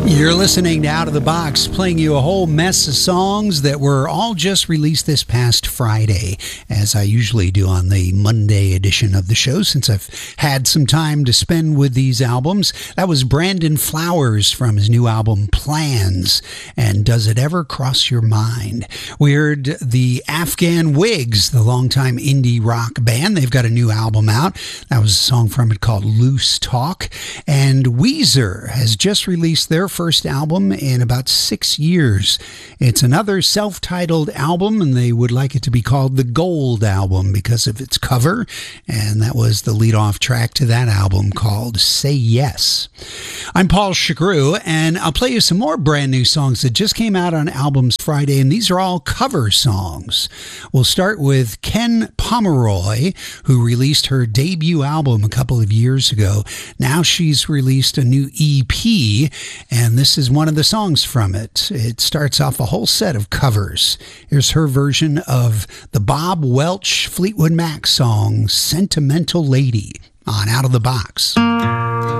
You're listening to Out of the Box, playing you a whole mess of songs that were all just released this past Friday, as I usually do on the Monday edition of the show, since I've had some time to spend with these albums. That was Brandon Flowers from his new album, Plans, and Does It Ever Cross Your Mind? We heard the Afghan Wigs, the longtime indie rock band. They've got a new album out. That was a song from it called Loose Talk. And Weezer has just released their first album in about 6 years. It's another self-titled album, and they would like it to be called the Gold Album because of its cover, and that was the lead-off track to that album called Say Yes. I'm Paul Chagru, and I'll play you some more brand new songs that just came out on Albums Friday, and these are all cover songs. We'll start with Ken Pomeroy, who released her debut album a couple of years ago. Now she's released a new EP, and this is one of the songs from it. It starts off a whole set of covers. Here's her version of the Bob Welch Fleetwood Mac song, Sentimental Lady, on Out of the Box.